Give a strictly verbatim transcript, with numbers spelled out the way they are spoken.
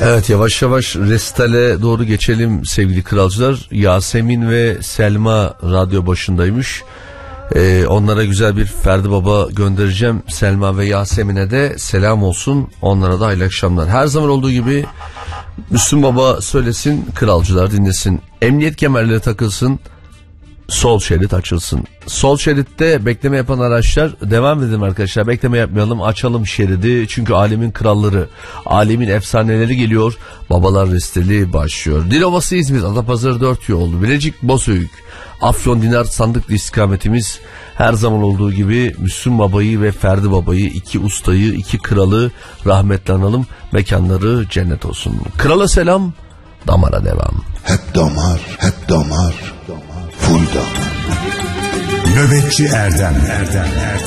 Evet, yavaş yavaş resitale doğru geçelim sevgili kralcılar. Yasemin ve Selma radyo başındaymış. Ee, onlara güzel bir Ferdi Baba göndereceğim. Selma ve Yasemin'e de selam olsun. Onlara da hayırlı akşamlar. Her zaman olduğu gibi Müslüm Baba söylesin, kralcılar dinlesin. Emniyet kemerleri takılsın, sol şerit açılsın. Sol şeritte bekleme yapan araçlar devam edelim arkadaşlar. Bekleme yapmayalım, açalım şeridi. Çünkü alemin kralları, alemin efsaneleri geliyor. Babalar Resteli başlıyor. Dilovası İzmir, Adapazarı dört yol, Bilecik Bozüyük, Afyon Dinar Sandıklı istikametimiz. Her zaman olduğu gibi Müslüm Baba'yı ve Ferdi Baba'yı, iki ustayı, iki kralı rahmetle analım. Mekanları cennet olsun. Krala selam, damara devam. Hep damar, hep damar, full damar. Nöbetçi Erdem, Erdem, Erdem.